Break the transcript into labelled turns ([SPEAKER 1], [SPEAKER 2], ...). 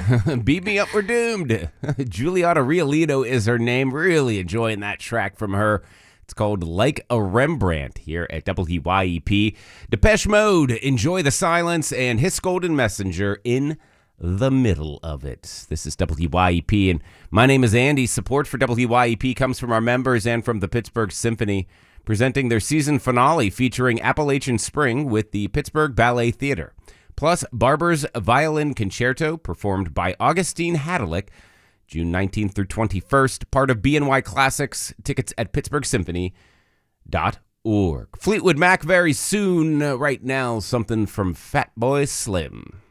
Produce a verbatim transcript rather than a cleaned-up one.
[SPEAKER 1] Beat Me Up, We're Doomed. Juliana Riolito is her name. Really enjoying that track from her. It's called Like a Rembrandt here at W Y E P. Depeche Mode, Enjoy the Silence, and His Golden Messenger in the middle of it. This is W Y E P, and my name is Andy. Support for W Y E P comes from our members and from the Pittsburgh Symphony, presenting their season finale featuring Appalachian Spring with the Pittsburgh Ballet Theater. Plus, Barber's Violin Concerto, performed by Augustine Hadalick, June nineteenth through twenty-first, part of B N Y Classics. Tickets at pittsburgh symphony dot org. Fleetwood Mac very soon. Uh, right now, something from Fatboy Slim.